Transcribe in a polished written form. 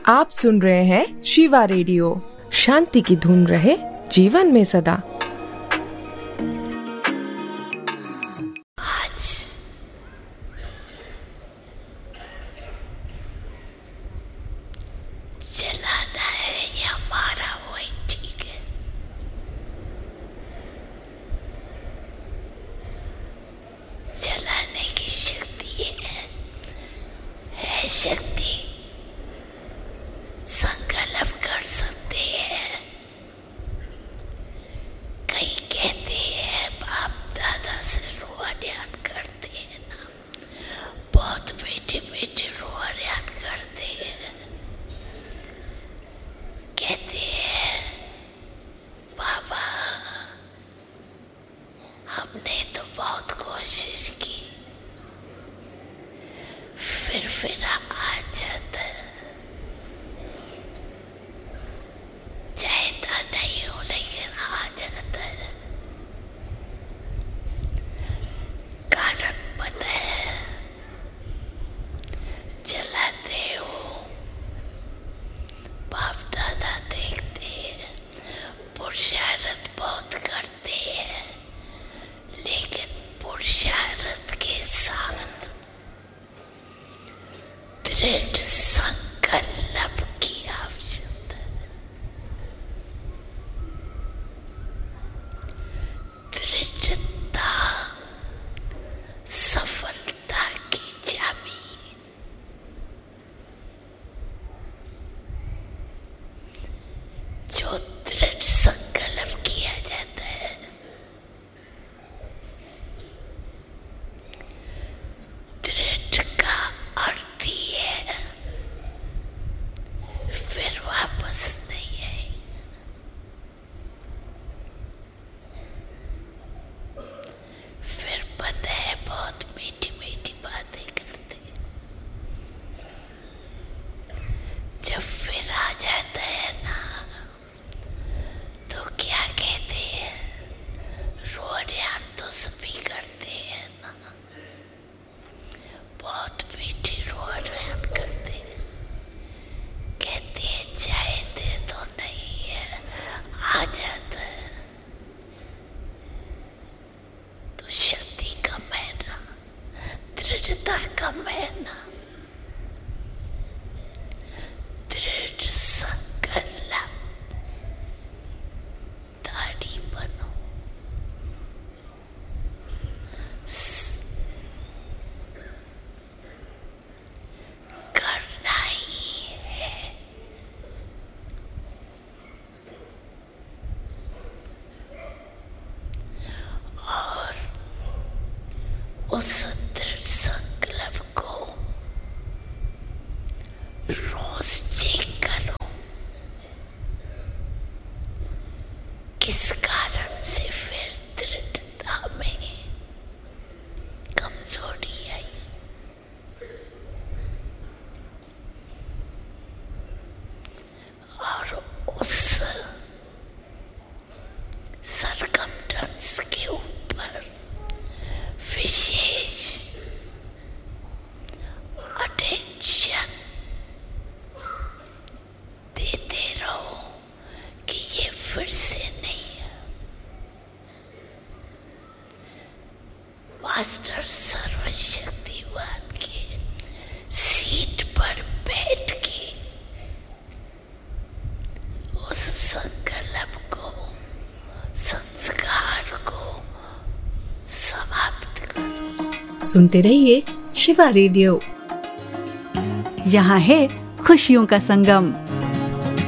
आप सुन रहे हैं शिवा रेडियो। शांति की धुन रहे जीवन में सदा। आज चलाना है या मारा वही ठीक है। चलाने की शक्ति है शक्ति। संकल्प कर सकते हैं। कई कहते हैं बाप दादा से रोआ ध्यान करते हैं ना, बहुत बेटे बेटे रोआ ध्यान करते हैं। कहते हैं बाबा हमने तो बहुत कोशिश की, फिर आ जाता है। चाहता नहीं हो लेकिन आ जाता है। कारण पता है, चलाते हो बाप दादा देखते हैं, पुरुषार्थ बहुत करते हैं, लेकिन पुरुषार्थ के साथ दृढ़ संकल्प की आवश्यकता है। दृढ़ता सफलता की चाबी। जो दृढ़ संकल्प किया जाता है, दृढ़ का अर्थ ही है फिर वापस नहीं आएगा। फिर पता है बहुत मीठी मीठी बातें करते, जब फिर आ जाता है ना तो क्या कहते हैं, रो ध्यान तो सभी करते हैं ना, बहुत मीठी रो ध्यान करते हैं। कहते हैं चाहते तो नहीं है, आ जाता है। तो शक्ति कम है ना, दृढ़ता कम है ना। दृढ़ संकल्प, दाढ़ी बनो। करना ही है। और उस दृढ़ संकल्प को रोज चेक करो, किस कारण से फिर दृढ़ता में कमजोरी आई। और उस सरकमस्टेंस के ऊपर विशेष अटेंशन देते रहो कि ये फिर से नहीं है। मास्टर सर्वशक्तिवान के सीट पर बैठ के उस संकल्प को, संस्कार को समाप्त करो। सुनते रहिए शिवा रेडियो। यहाँ है खुशियों का संगम।